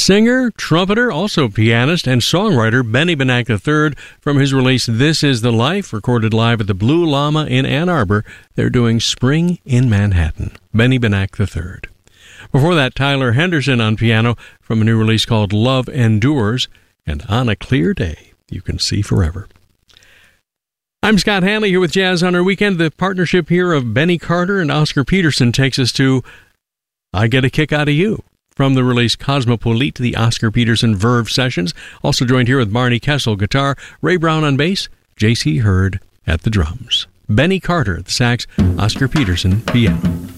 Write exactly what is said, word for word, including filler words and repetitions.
Singer, trumpeter, also pianist, and songwriter Benny Benack the third from his release This Is the Life, recorded live at the Blue Llama in Ann Arbor. They're doing Spring in Manhattan. Benny Benack the third. Before that, Tyler Henderson on piano from a new release called Love Endures, and On a Clear Day, You Can See Forever. I'm Scott Hanley here with Jazz on Our Weekend. The partnership here of Benny Carter and Oscar Peterson takes us to I Get a Kick Out of You, from the release Cosmopolite, the Oscar Peterson Verve Sessions. Also joined here with Barney Kessel, guitar, Ray Brown on bass, J C Hurd at the drums. Benny Carter at the sax, Oscar Peterson, piano.